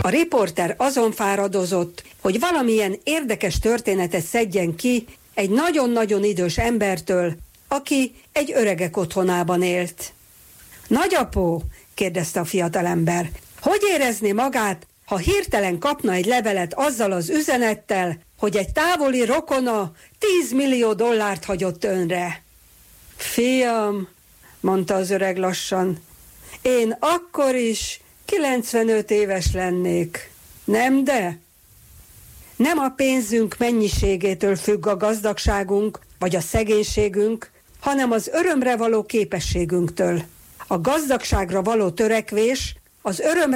A riporter azon fáradozott, hogy valamilyen érdekes történetet szedjen ki egy nagyon-nagyon idős embertől, aki egy öregek otthonában élt. Nagyapó, kérdezte a fiatalember, hogy érezné magát, ha hirtelen kapna egy levelet azzal az üzenettel, hogy egy távoli rokona 10 millió dollárt hagyott önre? Fiam, mondta az öreg lassan, én akkor is 95 éves lennék, nem de? Nem a pénzünk mennyiségétől függ a gazdagságunk vagy a szegénységünk, hanem az örömre való képességünktől. A gazdagságra való törekvés az örömre